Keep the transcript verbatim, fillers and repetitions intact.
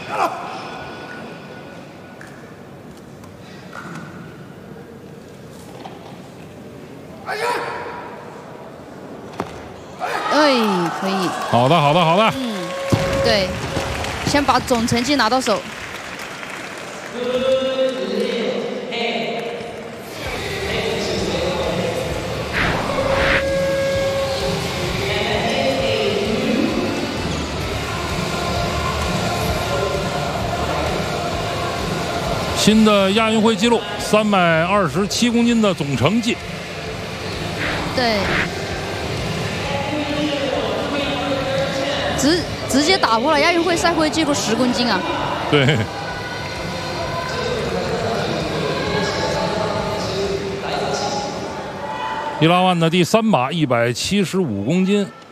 哎，可以。 好的，好的，好的。 嗯，对，先把总成绩拿到手。 新的亚运会纪录，三百二十七公斤的总成绩。 对，直直接打破了亚运会赛会纪录十公斤啊！ 对。伊拉万的第三把一百七十五公斤。